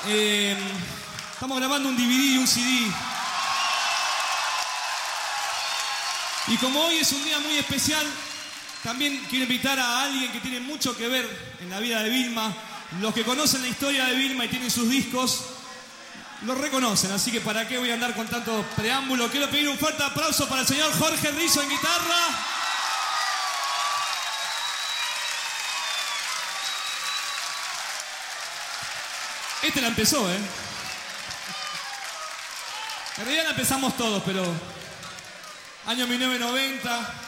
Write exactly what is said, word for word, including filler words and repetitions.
Eh, estamos grabando un D V D y un C D. Y como hoy es un día muy especial, también quiero invitar a alguien que tiene mucho que ver en la vida de Vilma. Los que conocen la historia de Vilma y tienen sus discos, lo reconocen, así que para qué voy a andar con tanto preámbulo. Quiero pedir un fuerte aplauso para el señor Jorge Rizzo en guitarra. Este la empezó, ¿eh? En realidad la empezamos todos, pero... Año mil novecientos noventa...